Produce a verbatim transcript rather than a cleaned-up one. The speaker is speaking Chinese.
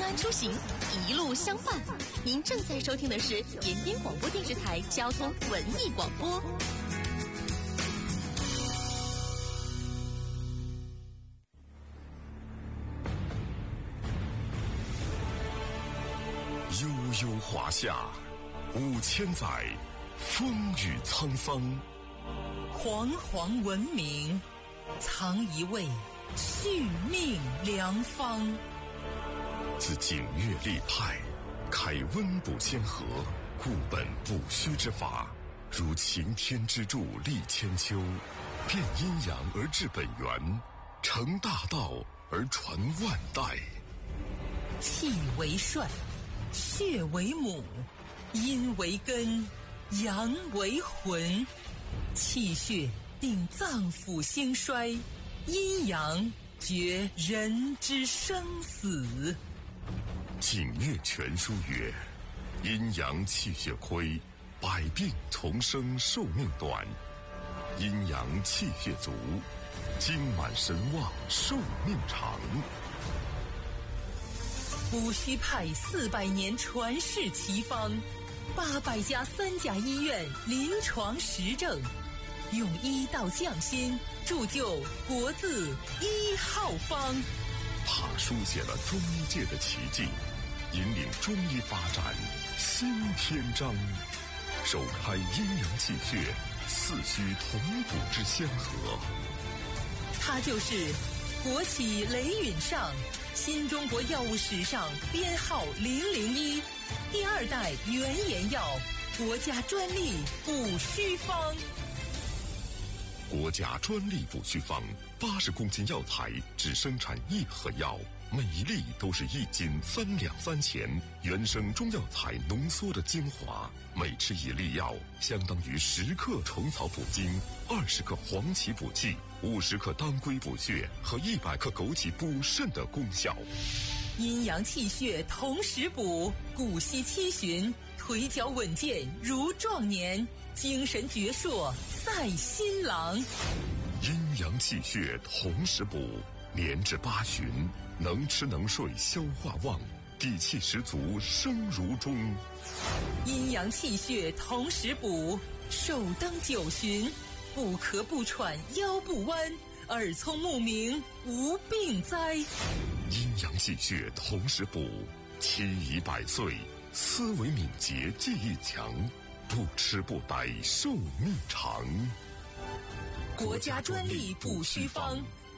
安出行，一路相伴。您正在收听的是延边广播电视台交通文艺广播。 悠悠华夏，五千载，风雨沧桑。 煌煌文明，藏一位续命良方。 自景岳立派，开温补先河，固本补虚之法，如擎天之柱立千秋，变阴阳而治本源，成大道而传万代。 气为帅，血为母，阴为根，阳为魂。气血定脏腑兴衰，阴阳决人之生死。 景岳全书曰：阴阳气血亏，百病丛生，寿命短；阴阳气血足，精满神旺，寿命长。 补虚派四百年传世奇方，八百家三甲医院临床实证，用医道匠心，铸就国字一号方。 他书写了中医界的奇迹，引领中医发展新篇章，首开阴阳气血四虚同补之先河。 他就是国企雷允上，新中国药物史上编号零零一，第二代原研药，国家专利补虚方。 国家专利补虚方，八十公斤药材只生产一盒药，每一粒都是一斤三两三钱，原生中药材浓缩的精华，每吃一粒药相当于十克虫草补精，二十克黄芪补气，五十克当归补血和一百克枸杞补肾的功效。 阴阳气血同时补，骨息七旬，腿脚稳健如壮年，精神矍铄赛新郎。 阴阳气血同时补，年至八旬，能吃能睡，消化旺，底气十足，生如钟。 阴阳气血同时补，寿登九旬，不咳不喘，腰不弯，耳聪目明，无病灾。 阴阳气血同时补，七宜百岁，思维敏捷，记忆强，不吃不呆，寿命长。 国家专利补虚方，